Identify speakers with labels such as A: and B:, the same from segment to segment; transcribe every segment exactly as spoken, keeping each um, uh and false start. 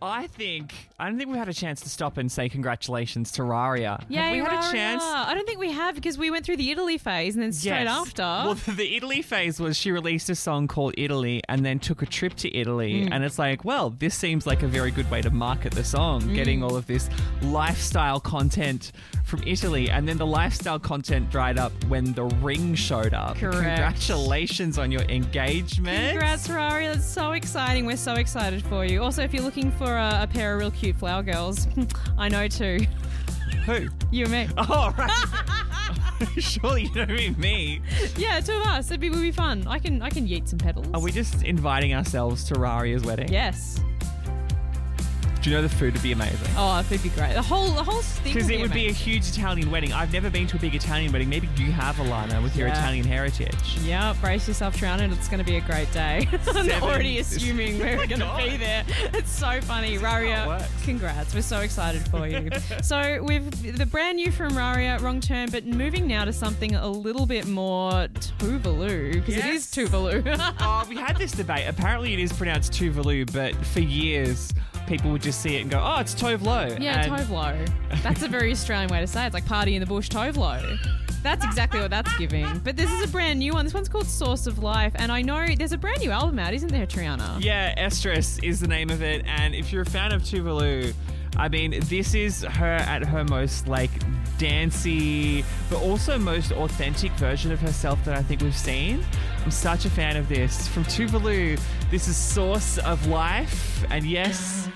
A: I think I don't think we had a chance to stop and say congratulations to Raria.
B: Yeah,
A: have we had
B: Raria.
A: a chance?
B: I don't think we have because we went through the Italy phase and then straight
A: Yes.
B: after.
A: Well, the Italy phase was she released a song called Italy and then took a trip to Italy.
B: Mm.
A: And it's like, well, this seems like a very good way to market the song,
B: Mm.
A: getting all of this lifestyle content from Italy. And then the lifestyle content dried up when The Ring showed up.
B: Correct.
A: Congratulations on your engagement.
B: Congrats, Raria. That's so exciting. We're so excited for you. Also, if you're looking for a, a pair of real cute flower girls, I know too.
A: Who?
B: You and me.
A: Oh, right. Surely you don't mean me.
B: Yeah, two of us. It'd be, would be fun. I can I can yeet some petals.
A: Are we just inviting ourselves to Raria's wedding?
B: Yes.
A: Do you know the food would be amazing?
B: Oh, it'd be great. The whole the whole thing.
A: Because
B: would
A: it
B: be
A: would be a
B: amazing.
A: huge Italian wedding. I've never been to a big Italian wedding. Maybe you have, Alana, with your
B: Yeah.
A: Italian heritage.
B: Yeah, brace yourself, Triana. It's going to be a great day. I'm
A: Seven-
B: already assuming we're
A: Oh my
B: going to
A: God.
B: be there. It's so funny.
A: how it
B: Raria,
A: works.
B: congrats. We're so excited for you. So we've the brand new from Raria, Wrong Turn, but moving now to something a little bit more Tuvalu, because it is
A: Yes.
B: Tuvalu.
A: Oh, we had this debate. Apparently it is pronounced Tuvalu, but for years people would just see it and go, oh, it's Tovlo.
B: Yeah,
A: and
B: Tovlo. That's a very Australian way to say it. It's like party in the bush, Tovlo. That's exactly what that's giving. But this is a brand new one. This one's called Source of Life. And I know there's a brand new album out, isn't there, Triana?
A: Yeah, Estrus is the name of it. And if you're a fan of Tuvalu, I mean, this is her at her most, like, dancey, but also most authentic version of herself that I think we've seen. I'm such a fan of this. From Tuvalu, this is Source of Life. And yes,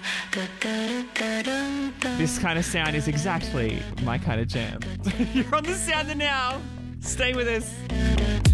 A: this kind of sound is exactly my kind of jam. You're on the Sounder now. Stay with us.